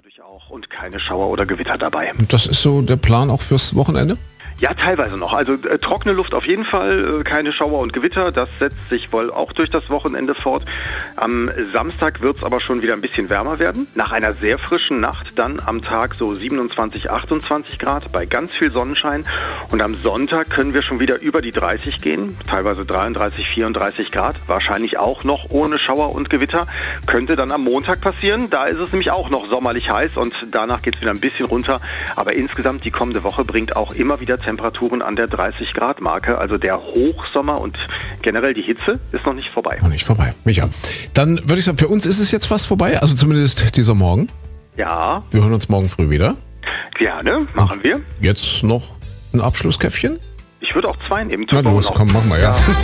Dadurch auch und keine Schauer oder Gewitter dabei. Und das ist so der Plan auch fürs Wochenende? Ja, teilweise noch. Also trockene Luft auf jeden Fall, keine Schauer und Gewitter. Das setzt sich wohl auch durch das Wochenende fort. Am Samstag wird es aber schon wieder ein bisschen wärmer werden. Nach einer sehr frischen Nacht dann am Tag so 27, 28 Grad bei ganz viel Sonnenschein. Und am Sonntag können wir schon wieder über die 30 gehen. Teilweise 33, 34 Grad. Wahrscheinlich auch noch ohne Schauer und Gewitter. Könnte dann am Montag passieren. Da ist es nämlich auch noch sommerlich heiß und danach geht es wieder ein bisschen runter. Aber insgesamt die kommende Woche bringt auch immer wieder Temperaturen an der 30-Grad-Marke. Also der Hochsommer und generell die Hitze ist noch nicht vorbei. Noch nicht vorbei. Micha, dann würde ich sagen, für uns ist es jetzt fast vorbei. Also zumindest dieser Morgen. Ja. Wir hören uns morgen früh wieder. Gerne, machen wir. Jetzt noch ein Abschlusskäffchen? Ich würde auch 2 nehmen. Na los, komm, mach mal, ja.